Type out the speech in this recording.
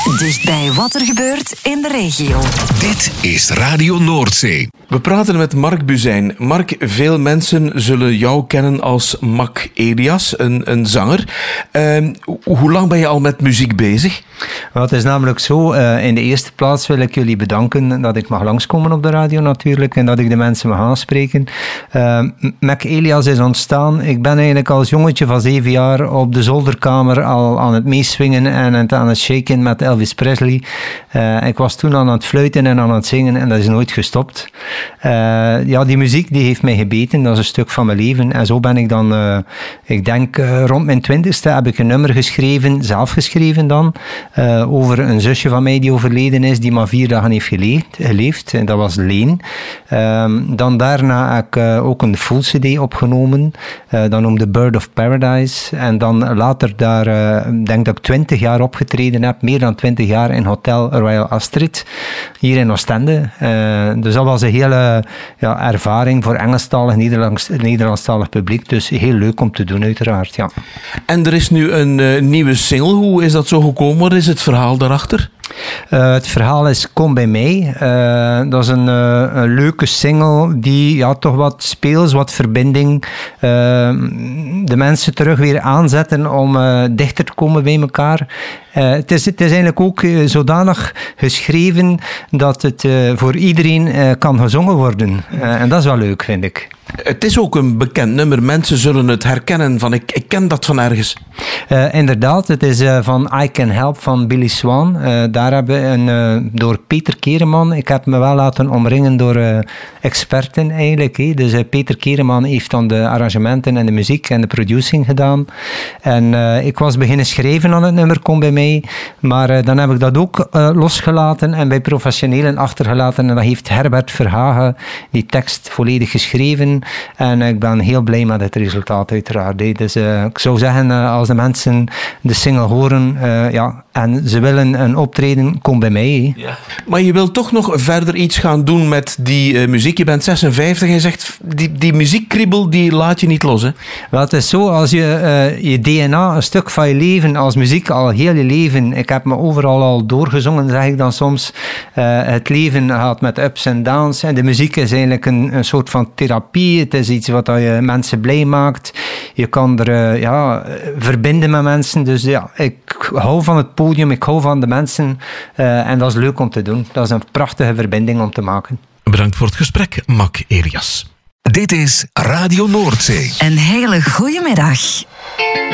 Dicht bij wat er gebeurt in de regio. Dit is Radio Noordzee. We praten met Mark Buzijn. Mark, veel mensen zullen jou kennen als Mac Elias, een zanger. Hoe lang ben je al met muziek bezig? Wel, het is namelijk zo, in de eerste plaats wil ik jullie bedanken dat ik mag langskomen op de radio natuurlijk en dat ik de mensen mag aanspreken. Mac Elias is ontstaan. Ik ben eigenlijk als jongetje van 7 jaar op de zolderkamer al aan het meeswingen en aan het shaken met Elvis Presley. Ik was toen aan het fluiten en aan het zingen en dat is nooit gestopt. Die muziek die heeft mij gebeten, dat is een stuk van mijn leven. En zo ben ik dan, ik denk rond mijn 20ste heb ik een nummer geschreven, zelf geschreven dan, over een zusje van mij die overleden is, die maar 4 dagen heeft geleefd. En dat was Leen. Dan daarna heb ik ook een full CD opgenomen. Dat noemde Bird of Paradise. En dan later daar, denk dat ik 20 jaar opgetreden heb, meer dan 20 jaar in Hotel Royal Astrid, hier in Oostende. Dus dat was een hele ervaring voor Engelstalig, Nederlandstalig publiek. Dus heel leuk om te doen, uiteraard. Ja. En er is nu een nieuwe single. Hoe is dat zo gekomen? Wat is het verhaal daarachter? Het verhaal is Kom bij mij. Dat is een leuke single die toch wat speels, wat verbinding, de mensen terug weer aanzetten om dichter te komen bij elkaar. Het is eigenlijk ook zodanig geschreven dat het voor iedereen kan gezongen worden. En dat is wel leuk, vind ik. Het is ook een bekend nummer. Mensen zullen het herkennen van ik ken dat van ergens. Inderdaad, het is van I Can Help van Billy Swan. Daar hebben we door Peter Kereman, ik heb me wel laten omringen door experten eigenlijk. Dus Peter Kereman heeft dan de arrangementen en de muziek en de producing gedaan. En ik was beginnen schrijven aan het nummer Kom bij mij, maar dan heb ik dat ook losgelaten en bij professionelen achtergelaten. En dat heeft Herbert Verhagen die tekst volledig geschreven. En ik ben heel blij met het resultaat uiteraard. Dus ik zou zeggen, als de mensen de single horen en ze willen een optreden, kom bij mij. Ja. Maar je wilt toch nog verder iets gaan doen met die muziek. Je bent 56 en je zegt, die muziekkriebel die laat je niet los. Hè? Wel, het is zo, als je je DNA, een stuk van je leven, als muziek al heel je leven, ik heb me overal al doorgezongen, zeg ik dan soms. Het leven gaat met ups en downs en de muziek is eigenlijk een soort van therapie. Het is iets wat je mensen blij maakt. Je kan er verbinden met mensen. Dus ik hou van het podium, ik hou van de mensen. En dat is leuk om te doen. Dat is een prachtige verbinding om te maken. Bedankt voor het gesprek, Mac Elias. Dit is Radio Noordzee. Een hele goede middag.